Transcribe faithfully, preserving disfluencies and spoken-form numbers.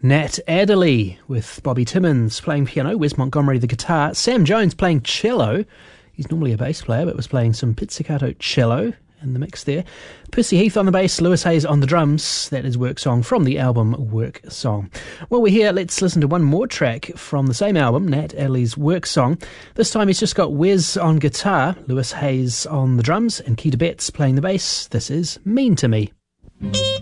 Nat Adderley with Bobby Timmins playing piano, Wes Montgomery the guitar, Sam Jones playing cello. He's normally a bass player but was playing some pizzicato cello in the mix there. Percy Heath on the bass, Lewis Hayes on the drums. That is Work Song from the album Work Song. Well, we're here, let's listen to one more track from the same album, Nat Adderley's Work Song. This time he's just got Wes on guitar, Lewis Hayes on the drums, and Keita Betts playing the bass. This is Mean to Me.